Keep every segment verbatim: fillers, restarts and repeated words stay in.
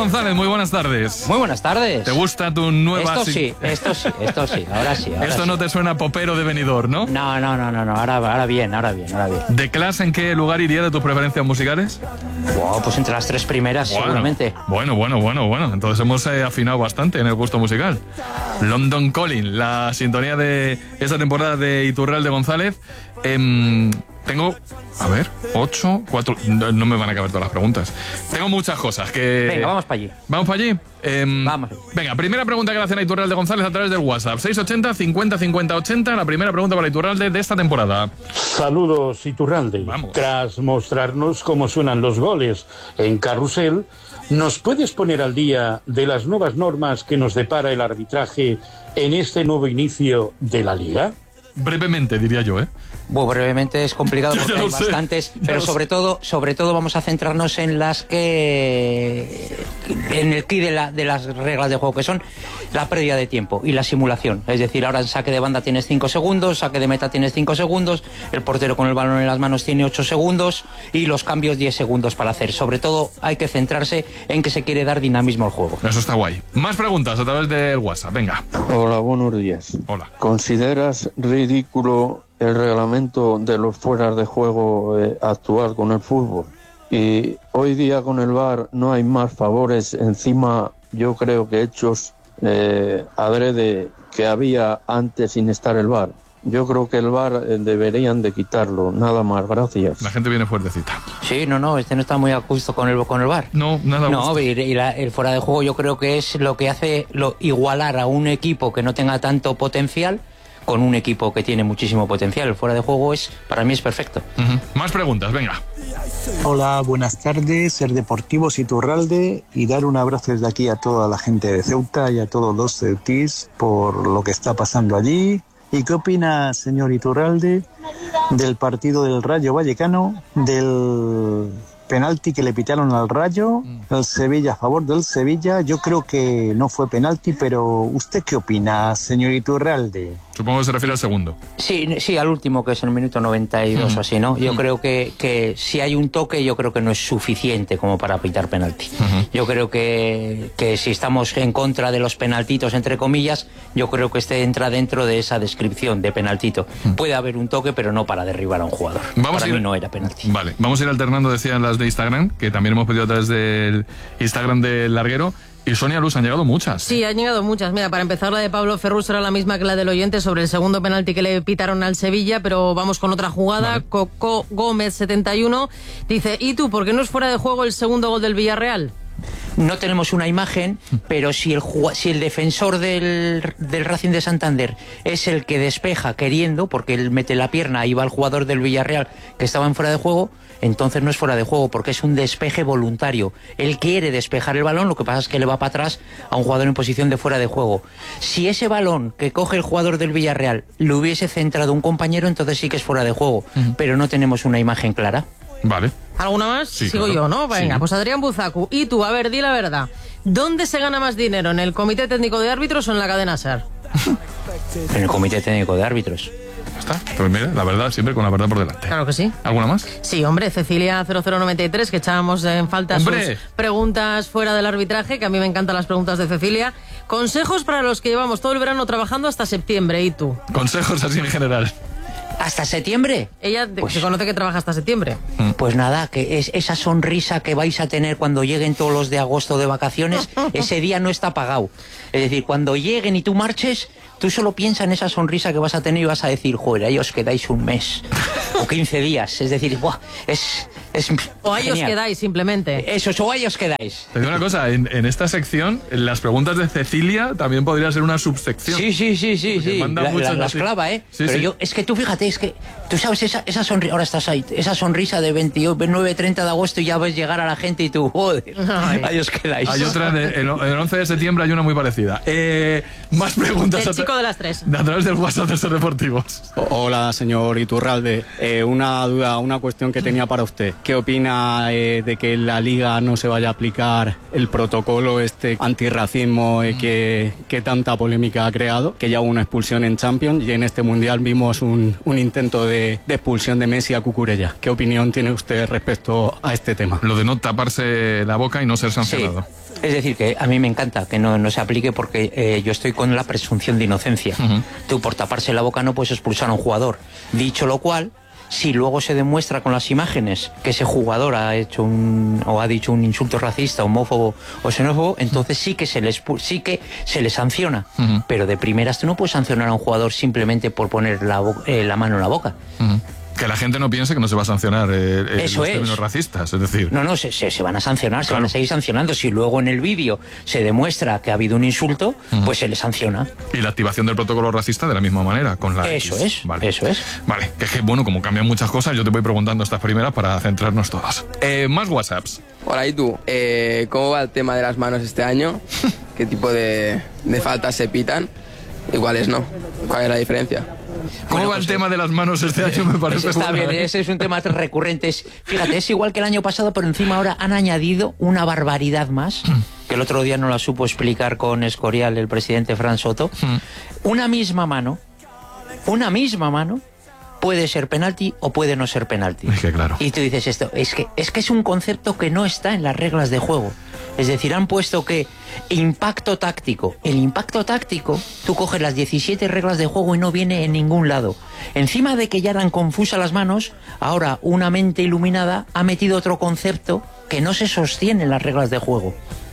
González, muy buenas tardes. Muy buenas tardes. ¿Te gusta tu nueva... Esto sí, esto sí, esto sí, ahora sí. Ahora esto sí. no te suena popero de Benidorm, ¿no? No, no, no, no, no. Ahora, ahora bien, ahora bien, ahora bien. ¿De clase en qué lugar iría de tus preferencias musicales? Wow, pues entre las tres primeras, bueno, seguramente. Bueno, bueno, bueno, bueno. Entonces hemos eh, afinado bastante en el gusto musical. London Calling, la sintonía de esta temporada de Iturralde González. Eh, tengo, a ver, ocho, cuatro... No, no me van a caber todas las preguntas. Tengo muchas cosas que... Venga, vamos para allí. ¿Vamos para allí? Eh, vamos. Venga, primera pregunta que le hacen a Iturralde González a través del WhatsApp. seis ochenta, cincuenta, cincuenta, ochenta. La primera pregunta para Iturralde de esta temporada. Saludos, Iturralde. Vamos. Tras mostrarnos cómo suenan los goles en Carrusel, ¿nos puedes poner al día de las nuevas normas que nos depara el arbitraje en este nuevo inicio de la Liga? Brevemente, diría yo, ¿eh? Bueno, brevemente es complicado porque hay sé, bastantes, pero sobre todo, sobre todo vamos a centrarnos en las que, en el key de, la, de las reglas de juego, que son la pérdida de tiempo y la simulación. Es decir, ahora en saque de banda tienes cinco segundos, saque de meta tienes cinco segundos, el portero con el balón en las manos tiene ocho segundos y los cambios diez segundos para hacer. Sobre todo hay que centrarse en que se quiere dar dinamismo al juego. Eso está guay. Más preguntas a través del WhatsApp, venga. Hola, buenos días. Hola. ¿Consideras ridículo el reglamento de los fueras de juego eh, actual con el fútbol? Y hoy día con el V A R no hay más favores, encima yo creo que hechos eh, adrede que había antes sin estar el V A R. Yo creo que el V A R eh, deberían de quitarlo, nada más, gracias. La gente viene fuertecita. Sí, no, no, este no está muy a gusto con el, con el V A R. No, nada No, gusto. y, y la, el fuera de juego yo creo que es lo que hace lo, igualar a un equipo que no tenga tanto potencial con un equipo que tiene muchísimo potencial. El fuera de juego es, para mí es perfecto. Uh-huh. Más preguntas, venga. Hola, buenas tardes, Ser Deportivos Iturralde, y dar un abrazo desde aquí a toda la gente de Ceuta y a todos los ceutís por lo que está pasando allí. ¿Y qué opina, señor Iturralde, del partido del Rayo Vallecano, del penalti que le pitaron al Rayo, el Sevilla a favor del Sevilla? Yo creo que no fue penalti, pero ¿usted qué opina, señor Iturralde? Supongo que se refiere al segundo. Sí, sí, al último, que es el minuto noventa y dos mm. o así, ¿no? Yo mm. creo que, que si hay un toque, yo creo que no es suficiente como para pitar penalti. Uh-huh. Yo creo que, que si estamos en contra de los penaltitos, entre comillas, yo creo que este entra dentro de esa descripción de penaltito. Uh-huh. Puede haber un toque, pero no para derribar a un jugador. Vamos para a ir... mí no era penalti. Vale, vamos a ir alternando, decían las de Instagram, que también hemos pedido a través del Instagram del Larguero. Y Sonia Luz, han llegado muchas. Sí, han llegado muchas. Mira, para empezar, la de Pablo Ferrus era la misma que la del oyente sobre el segundo penalti que le pitaron al Sevilla, pero vamos con otra jugada. Vale. Coco Gómez, setenta y uno, dice, ¿y tú, por qué no es fuera de juego el segundo gol del Villarreal? No tenemos una imagen, pero si el, si el defensor del, del Racing de Santander es el que despeja queriendo, porque él mete la pierna y va el jugador del Villarreal que estaba en fuera de juego, entonces no es fuera de juego, porque es un despeje voluntario. Él quiere despejar el balón, lo que pasa es que le va para atrás a un jugador en posición de fuera de juego. Si ese balón que coge el jugador del Villarreal lo hubiese centrado un compañero, entonces sí que es fuera de juego, uh-huh. pero no tenemos una imagen clara. Vale. ¿Alguna más? Sí, Sigo claro. yo, ¿no? Venga, sí. Pues Adrián Buzacu. Y tú, a ver, di la verdad. ¿Dónde se gana más dinero? ¿En el Comité Técnico de Árbitros o en la cadena SER? En el Comité Técnico de Árbitros. Está. Pues mira, la verdad, siempre con la verdad por delante. Claro que sí. ¿Alguna más? Sí, hombre, Cecilia cero cero noventa y tres, que echábamos en falta ¡Hombre! sus preguntas fuera del arbitraje, que a mí me encantan las preguntas de Cecilia. Consejos para los que llevamos todo el verano trabajando hasta septiembre, ¿y tú? Consejos así en general. ¿Hasta septiembre? Ella pues, se conoce que trabaja hasta septiembre. Pues nada, que es esa sonrisa que vais a tener cuando lleguen todos los de agosto de vacaciones, ese día no está pagado. Es decir, cuando lleguen y tú marches, tú solo piensa en esa sonrisa que vas a tener y vas a decir, joder, ahí os quedáis un mes o quince días. Es decir, buah, es, es o ahí genial. Os quedáis simplemente. Eso, o ahí os quedáis. Te digo una cosa, en, en esta sección, en las preguntas de Cecilia también podría ser una subsección. Sí, sí, sí, sí, sí. La, la, la esclava, ¿eh? Sí, Pero sí. yo, es que tú fíjate, es que tú sabes esa, esa sonrisa, ahora estás ahí, esa sonrisa de veintinueve, treinta de agosto y ya ves llegar a la gente y tú, joder, Ay. ahí os quedáis. Hay otra, de, el, el once de septiembre hay una muy parecida. Eh, más preguntas. El chico de las tres. A través del WhatsApp de Ser Deportivos. Hola, señor Iturralde. Eh, una duda, una cuestión que tenía para usted. ¿Qué opina eh, de que en la Liga no se vaya a aplicar el protocolo este antirracismo eh, que, que tanta polémica ha creado? Que ya hubo una expulsión en Champions y en este Mundial vimos un, un intento de, de expulsión de Messi a Cucurella. ¿Qué opinión tiene usted respecto a este tema? Lo de no taparse la boca y no ser sancionado. Sí. Es decir, que a mí me encanta que no, no se aplique porque eh, yo estoy con la presunción de inocencia. Uh-huh. Tú por taparse la boca no puedes expulsar a un jugador. Dicho lo cual, si luego se demuestra con las imágenes que ese jugador ha hecho un o ha dicho un insulto racista, homófobo o xenófobo, entonces sí que se le sí que se le sanciona. Uh-huh. Pero de primeras tú no puedes sancionar a un jugador simplemente por poner la, eh, la mano en la boca. Uh-huh. Que la gente no piense que no se va a sancionar eh, eh, Eso los es. términos racistas, es decir... No, no, se, se, se van a sancionar, se claro. van a seguir sancionando. Si luego en el vídeo se demuestra que ha habido un insulto, uh-huh. pues se le sanciona. Y la activación del protocolo racista de la misma manera, con la... Eso X. es, vale. eso es. Vale, que es que, bueno, como cambian muchas cosas, yo te voy preguntando estas primeras para centrarnos todas. Eh, más WhatsApps. Hola, ¿y tú? Eh, ¿Cómo va el tema de las manos este año? ¿Qué tipo de, de faltas se pitan? ¿Y cuáles no? ¿Cuál es la diferencia? ¿Cómo bueno, va pues el tema de las manos este año? Me parece está bien, ¿eh? Ese es un tema recurrente. Fíjate, es igual que el año pasado, pero encima ahora han añadido una barbaridad más, que el otro día no la supo explicar con Escorial el presidente Fran Soto. Una misma mano, una misma mano, puede ser penalti o puede no ser penalti. Es que claro. Y tú dices esto, es que, es que es un concepto que no está en las reglas de juego. Es decir, han puesto que impacto táctico. El impacto táctico, tú coges las diecisiete reglas de juego y no viene en ningún lado. Encima de que ya eran confusas las manos, ahora una mente iluminada ha metido otro concepto que no se sostiene en las reglas de juego.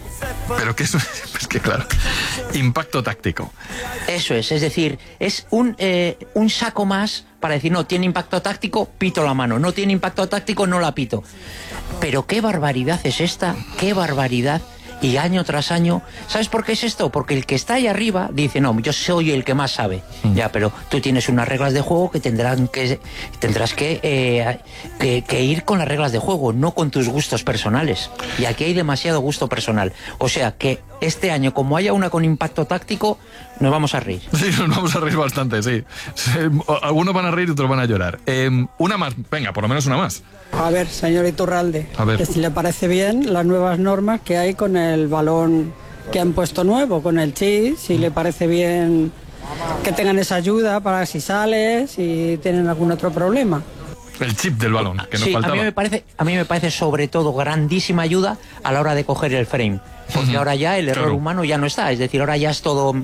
Pero que eso es que claro, impacto táctico. Eso es, es decir, es un, eh, un saco más para decir, no, tiene impacto táctico, pito la mano, no tiene impacto táctico, no la pito. Pero qué barbaridad es esta, qué barbaridad. Y año tras año, ¿sabes por qué es esto? Porque el que está ahí arriba dice, no, yo soy el que más sabe. Mm. Ya, pero tú tienes unas reglas de juego que tendrán que tendrás que, eh, que, que ir con las reglas de juego, no con tus gustos personales. Y aquí hay demasiado gusto personal. O sea, que este año, como haya una con impacto táctico, nos vamos a reír. Sí, nos vamos a reír bastante, sí. Algunos van a reír y otros van a llorar. Eh, una más, venga, por lo menos una más. A ver, señor Iturralde, a ver. que si le parece bien las nuevas normas que hay con el balón que han puesto nuevo, con el chip, si le parece bien que tengan esa ayuda para si sale, si tienen algún otro problema. El chip del balón, que nos sí, faltaba. A mí me parece, a mí me parece sobre todo grandísima ayuda a la hora de coger el frame. Porque uh-huh. ahora ya el error claro. humano ya no está, es decir, ahora ya es todo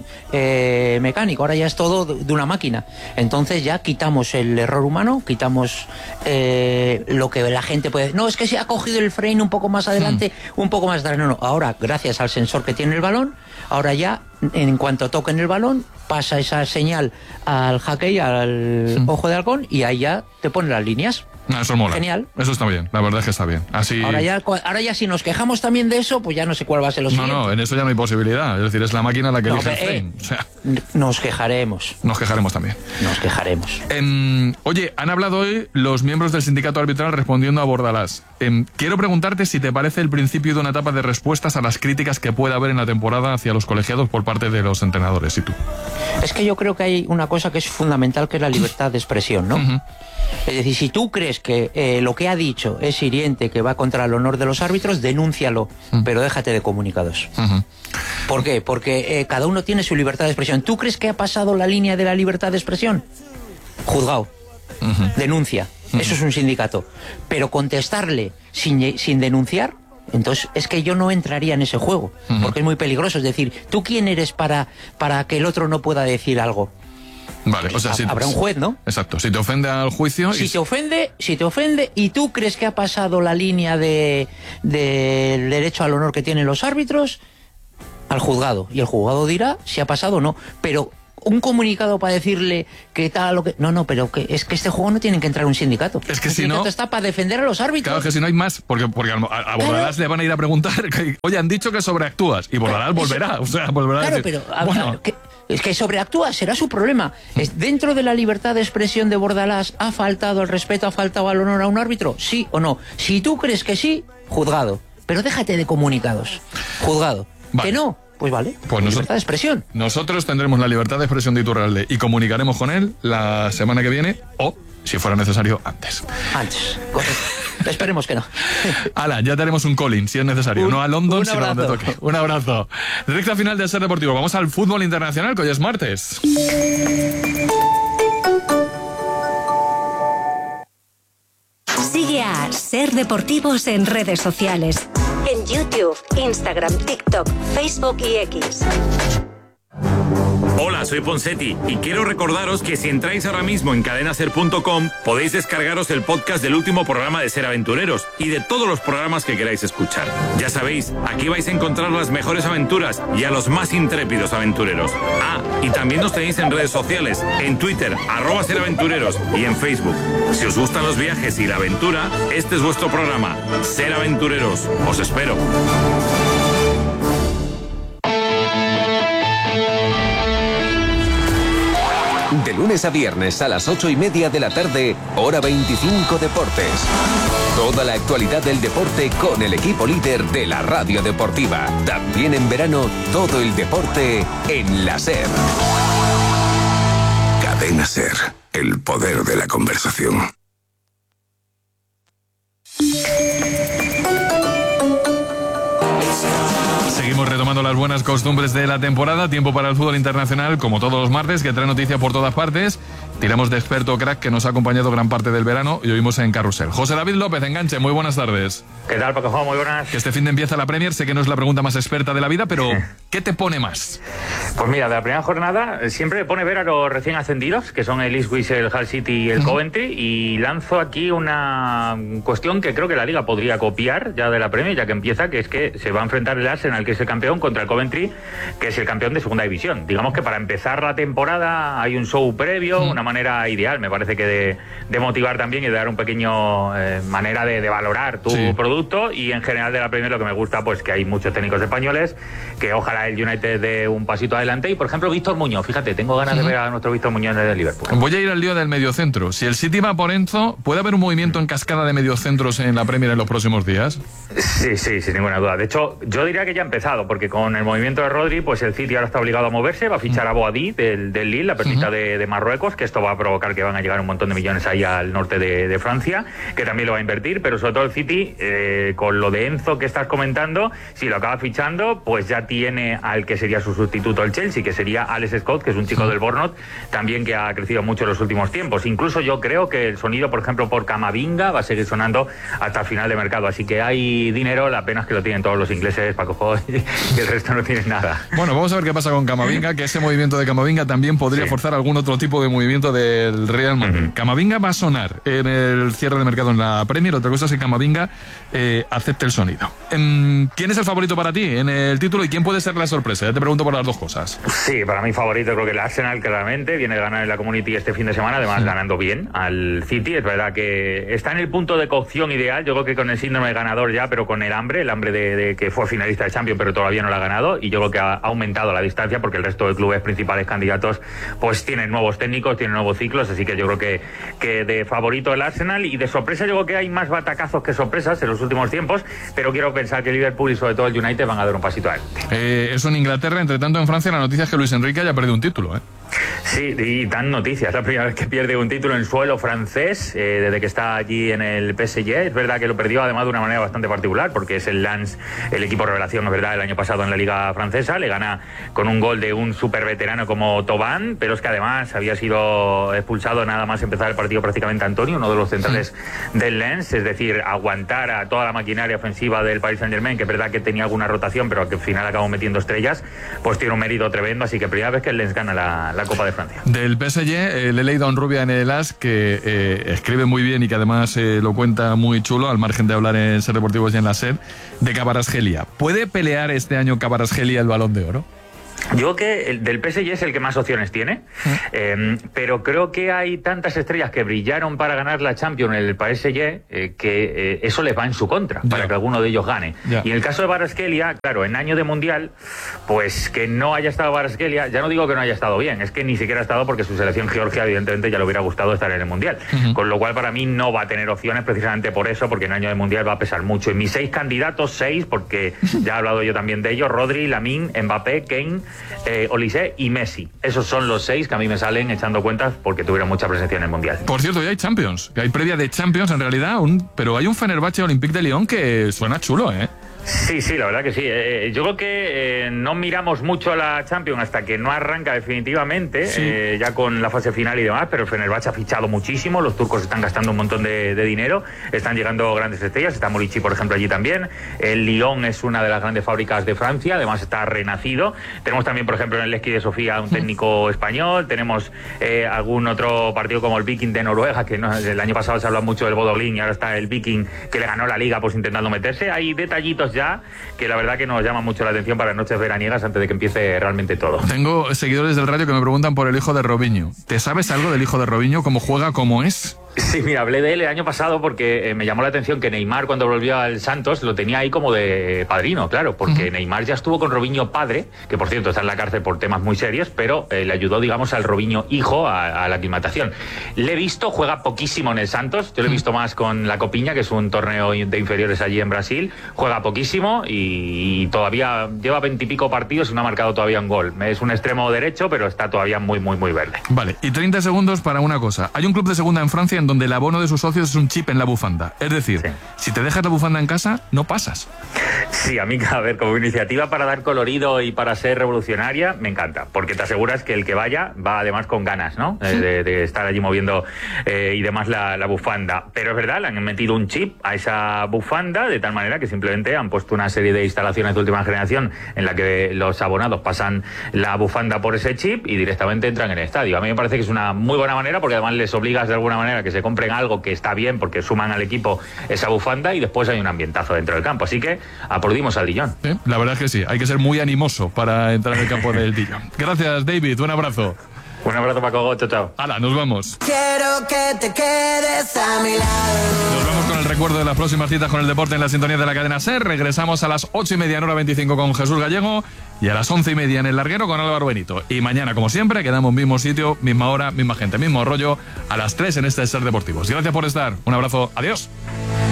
eh, mecánico, ahora ya es todo de una máquina. Entonces ya quitamos el error humano, quitamos eh, lo que la gente puede decir. No, es que se ha cogido el frame un poco más adelante, uh-huh. un poco más atrás. No, no, ahora gracias al sensor que tiene el balón, ahora ya en cuanto toquen el balón, pasa esa señal al jaque, al uh-huh. ojo de halcón, y ahí ya te pone las líneas. No, eso mola. Genial. Eso está bien, la verdad es que está bien. Así... Ahora ya, ahora ya si nos quejamos también de eso, pues ya no sé cuál va a ser lo siguiente. No, no, en eso ya no hay posibilidad. Es decir, es la máquina la que no, elige pero, el frame. Eh, o sea, nos quejaremos. Nos quejaremos también. Nos quejaremos. Eh, oye, han hablado hoy los miembros del sindicato arbitral respondiendo a Bordalás. Eh, quiero preguntarte si te parece el principio de una etapa de respuestas a las críticas que pueda haber en la temporada hacia los colegiados por parte de los entrenadores. ¿Y tú? Es que yo creo que hay una cosa que es fundamental, que es la libertad de expresión, ¿no? Uh-huh. Es decir, si tú crees que eh, lo que ha dicho es hiriente, que va contra el honor de los árbitros, denúncialo, uh-huh. pero déjate de comunicados. Uh-huh. ¿Por qué? Porque eh, cada uno tiene su libertad de expresión. ¿Tú crees que ha pasado la línea de la libertad de expresión? Juzgado. Uh-huh. Denuncia. Uh-huh. Eso es un sindicato. Pero contestarle sin, sin denunciar, entonces es que yo no entraría en ese juego, uh-huh. porque es muy peligroso. Es decir, ¿tú quién eres para, para que el otro no pueda decir algo? Vale, o sea, si habrá un juez, ¿no? Exacto, si te ofende al juicio... Si y... te ofende, si te ofende y tú crees que ha pasado la línea de, de derecho al honor que tienen los árbitros, al juzgado. Y el juzgado dirá si ha pasado o no. Pero un comunicado para decirle que tal o que... No, no, pero que es que este juego no tiene que entrar un sindicato. Es que un si sindicato no... está para defender a los árbitros. Claro, que si no hay más, porque, porque a, a Bordalás claro. le van a ir a preguntar, que, oye, han dicho que sobreactúas, y Bordalás claro, volverá, eso... o sea, volverá claro, a decir... pero... A, bueno, a, que, es que sobreactúa, será su problema. Es, ¿Dentro de la libertad de expresión de Bordalás ha faltado el respeto, ha faltado al honor a un árbitro? ¿Sí o no? Si tú crees que sí, juzgado. Pero déjate de comunicados. Juzgado. Vale. ¿Que no? Pues vale, pues libertad nosotros, de expresión. Nosotros tendremos la libertad de expresión de Iturralde y comunicaremos con él la semana que viene o, si fuera necesario, antes. Antes, correcto. Esperemos que no. Ala, ya tenemos un Colin, si es necesario. Un, no a London, sino abrazo. donde toque. Un abrazo. Recta final de Ser Deportivo. Vamos al fútbol internacional, que hoy es martes. Sigue a Ser Deportivos en redes sociales. En YouTube, Instagram, TikTok, Facebook y X. Hola, soy Ponsetti y quiero recordaros que si entráis ahora mismo en cadenaser punto com podéis descargaros el podcast del último programa de Ser Aventureros y de todos los programas que queráis escuchar. Ya sabéis, aquí vais a encontrar las mejores aventuras y a los más intrépidos aventureros. Ah, y también nos tenéis en redes sociales, en Twitter, arroba Ser Aventureros y en Facebook. Si os gustan los viajes y la aventura, este es vuestro programa, Ser Aventureros. Os espero. De lunes a viernes a las ocho y media de la tarde, hora veinticinco Deportes. Toda la actualidad del deporte con el equipo líder de la radio deportiva. También en verano, todo el deporte en la SER. Cadena SER, el poder de la conversación. Seguimos retomando las buenas costumbres de la temporada. Tiempo para el fútbol internacional, como todos los martes, que trae noticia por todas partes. Tiramos de experto crack que nos ha acompañado gran parte del verano y hoy vimos en Carrusel. José David López, Enganche, muy buenas tardes. ¿Qué tal, Paco? Muy buenas. Que este fin de empieza la Premier, sé que no es la pregunta más experta de la vida, pero ¿qué te pone más? Pues mira, de la primera jornada siempre me pone ver a los recién ascendidos, que son el Ipswich, el Hull City y el Coventry, y lanzo aquí una cuestión que creo que la Liga podría copiar ya de la Premier, ya que empieza, que es que se va a enfrentar el Arsenal, que es el campeón, contra el Coventry, que es el campeón de segunda división. Digamos que para empezar la temporada hay un show previo, una manera ideal, me parece que de, de motivar también y de dar un pequeño eh, manera de, de valorar tu sí. producto, y en general de la Premier lo que me gusta, pues que hay muchos técnicos españoles, que ojalá el United dé un pasito adelante, y por ejemplo Víctor Muñoz, fíjate, tengo ganas uh-huh. de ver a nuestro Víctor Muñoz de Liverpool. Voy a ir al lío del mediocentro. Si el City va por Enzo, ¿puede haber un movimiento en cascada de mediocentros en la Premier en los próximos días? Sí, sí, sin ninguna duda. De hecho, yo diría que ya ha empezado, porque con el movimiento de Rodri, pues el City ahora está obligado a moverse, va a fichar uh-huh. a Boadí del, del Lille, la perlita uh-huh. de, de Marruecos, que esto va a provocar que van a llegar un montón de millones ahí al norte de, de Francia, que también lo va a invertir, pero sobre todo el City, eh, con lo de Enzo que estás comentando, si lo acaba fichando, pues ya tiene al que sería su sustituto el Chelsea, que sería Alex Scott, que es un chico uh-huh. del Bournemouth, también que ha crecido mucho en los últimos tiempos. Incluso yo creo que el sonido, por ejemplo, por Camavinga va a seguir sonando hasta el final de mercado, así que hay dinero, la pena es que lo tienen todos los ingleses, Paco Joy, y el resto no tienen nada. Bueno, vamos a ver qué pasa con Camavinga, que ese movimiento de Camavinga también podría sí. forzar algún otro tipo de movimiento del Real Madrid. Uh-huh. Camavinga va a sonar en el cierre de mercado en la Premier, otra cosa es que Camavinga eh, acepte el sonido. ¿Quién es el favorito para ti en el título y quién puede ser la sorpresa? Ya te pregunto por las dos cosas. Sí, para mí favorito creo que el Arsenal, claramente, viene de ganar en la Community este fin de semana, además sí. ganando bien al City. Es verdad que está en el punto de cocción ideal, yo creo que con el síndrome de ganador ya, pero con el hambre, el hambre de, de que fue finalista de Champions pero todavía no la ha ganado, y yo creo que ha aumentado la distancia porque el resto de clubes principales candidatos pues tienen nuevos técnicos, tienen nuevos ciclos, así que yo creo que, que de favorito el Arsenal, y de sorpresa yo creo que hay más batacazos que sorpresas en los últimos tiempos, pero quiero pensar que Liverpool y sobre todo el United van a dar un pasito adelante. Eh, eso en Inglaterra. Entre tanto, en Francia la noticia es que Luis Enrique haya perdido un título, ¿eh? Sí, y dan noticias. La primera vez que pierde un título en suelo francés, eh, desde que está allí en el P S G. Es verdad que lo perdió además de una manera bastante particular, porque es el Lens, el equipo revelación, es verdad, el año pasado en la Liga Francesa. Le gana con un gol de un súper veterano como Thauvin, pero es que además había sido expulsado nada más empezar el partido prácticamente Antonio, uno de los centrales sí. del Lens. Es decir, aguantar a toda la maquinaria ofensiva del Paris Saint-Germain, que es verdad que tenía alguna rotación, pero que al final acabó metiendo estrellas, pues tiene un mérito tremendo. Así que primera vez que el Lens gana la, la Copa de Francia. Del P S G, eh, le he leído a un Rubia en el As que eh, escribe muy bien y que además eh, lo cuenta muy chulo, al margen de hablar en Ser Deportivos y en la SER, de Kvaratskhelia. ¿Puede pelear este año Kvaratskhelia el Balón de Oro? Yo creo que el del P S G es el que más opciones tiene, eh, pero creo que hay tantas estrellas que brillaron para ganar la Champions en el P S G eh, que eh, eso les va en su contra, ya. para que alguno de ellos gane. Ya. Y en el caso de Kvaratskhelia, claro, en año de Mundial, pues que no haya estado Kvaratskhelia, ya no digo que no haya estado bien, es que ni siquiera ha estado porque su selección Georgia evidentemente ya le hubiera gustado estar en el Mundial. Uh-huh. Con lo cual para mí no va a tener opciones precisamente por eso, porque en año de Mundial va a pesar mucho. Y mis seis candidatos, seis, porque ya he hablado yo también de ellos, Rodri, Lamine, Mbappé, Kane, eh, Olise y Messi. Esos son los seis que a mí me salen echando cuentas porque tuvieron mucha presencia en el Mundial. Por cierto, ya hay Champions, que hay previa de Champions en realidad, un, pero hay un Fenerbahce Olympique de Lyon que suena chulo, ¿eh? Sí, sí, la verdad que sí. Eh, yo creo que eh, no miramos mucho a la Champions hasta que no arranca definitivamente, sí. eh, ya con la fase final y demás, pero el Fenerbahce ha fichado muchísimo, los turcos están gastando un montón de, de dinero, están llegando grandes estrellas, está Murici, por ejemplo, allí también. El Lyon es una de las grandes fábricas de Francia, además está renacido. Tenemos también, por ejemplo, en el Levski de Sofía un técnico español, tenemos eh, algún otro partido como el Viking de Noruega, que no, el año pasado se habló mucho del Bodo Glimt y ahora está el Viking que le ganó la liga pues intentando meterse. Hay detallitos ya que la verdad que nos llama mucho la atención para noches veraniegas antes de que empiece realmente todo. Tengo seguidores del radio que me preguntan por el hijo de Robinho. ¿Te sabes algo del hijo de Robinho? ¿Cómo juega? ¿Cómo es? Sí, mira, hablé de él el año pasado porque eh, me llamó la atención que Neymar, cuando volvió al Santos, lo tenía ahí como de padrino, claro, porque uh-huh. Neymar ya estuvo con Robinho padre, que por cierto está en la cárcel por temas muy serios, pero eh, le ayudó, digamos, al Robinho hijo a, a la aclimatación. Le he visto, juega poquísimo en el Santos, yo lo he visto más con la Copiña, que es un torneo de inferiores allí en Brasil, juega poquísimo y, y todavía lleva veintipico partidos y no ha marcado todavía un gol. Es un extremo derecho, pero está todavía muy, muy, muy verde. Vale, y treinta segundos para una cosa. Hay un club de segunda en Francia en donde el abono de sus socios es un chip en la bufanda. Es decir, sí. si te dejas la bufanda en casa, no pasas. Sí, a mí, a ver, como iniciativa para dar colorido y para ser revolucionaria, me encanta, porque te aseguras que el que vaya va además con ganas, ¿no? Sí. De, de estar allí moviendo eh, y demás la, la bufanda. Pero es verdad, le han metido un chip a esa bufanda de tal manera que simplemente han puesto una serie de instalaciones de última generación en la que los abonados pasan la bufanda por ese chip y directamente entran en el estadio. A mí me parece que es una muy buena manera porque además les obligas de alguna manera a que se compren algo que está bien porque suman al equipo esa bufanda y después hay un ambientazo dentro del campo. Así que aplaudimos al Dijon. Sí, la verdad es que sí, hay que ser muy animoso para entrar en el campo del Dijon. Gracias, David, un abrazo. Un abrazo, Paco, chao, chao. Hala, nos vamos. Quiero que te quedes a mi lado. Nos vamos con el recuerdo de las próximas citas con el deporte en la sintonía de la cadena SER. Regresamos a las ocho y media en hora veinticinco con Jesús Gallego y a las once y media en el Larguero con Álvaro Benito. Y mañana, como siempre, quedamos mismo sitio, misma hora, misma gente, mismo rollo, a las tres en este SER Deportivos. Gracias por estar. Un abrazo. Adiós.